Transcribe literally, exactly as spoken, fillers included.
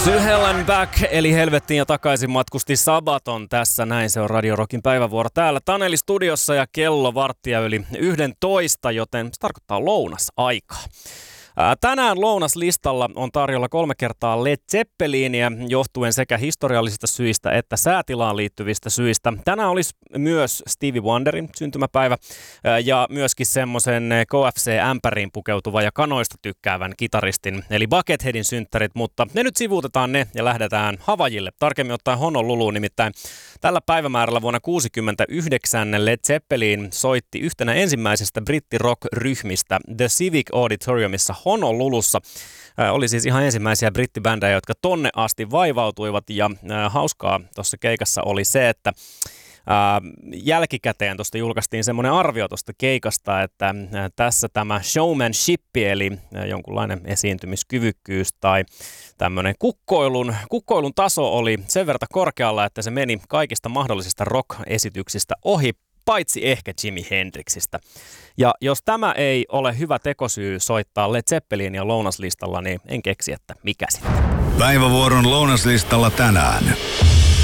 To Hell and Back, eli helvettiin ja takaisin matkusti Sabaton tässä näin. Se on Radio Rockin päivävuoro täällä Taneli studiossa ja kello varttia yli yhdentoista, joten se tarkoittaa lounasaikaa. Tänään lounaslistalla on tarjolla kolme kertaa Led Zeppelinia johtuen sekä historiallisista syistä että säätilaan liittyvistä syistä. Tänään olisi myös Stevie Wonderin syntymäpäivä ja myöskin semmoisen K F C-ämpäriin pukeutuva ja kanoista tykkäävän kitaristin eli Bucketheadin synttärit, mutta ne nyt sivuutetaan ne ja lähdetään Havaijille. Tarkemmin ottaen Honoluluun, nimittäin tällä päivämäärällä vuonna tuhatyhdeksänsataakuusikymmentä Led Zeppelin soitti yhtenä ensimmäisestä brittirock-ryhmistä The Civic Auditoriumissa Honolulussa. Äh, oli siis ihan ensimmäisiä brittibändejä, jotka tonne asti vaivautuivat ja äh, hauskaa tuossa keikassa oli se, että äh, jälkikäteen tuosta julkaistiin semmoinen arvio tuosta keikasta, että äh, tässä tämä showmanship eli äh, jonkunlainen esiintymiskyvykkyys tai tämmöinen kukkoilun, kukkoilun taso oli sen verran korkealla, että se meni kaikista mahdollisista rock-esityksistä ohi, paitsi ehkä Jimi Hendrixistä. Ja jos tämä ei ole hyvä tekosyy soittaa Led Zeppelinia lounaslistalla, niin en keksi, että mikä sitten. Päivävuoron lounaslistalla tänään.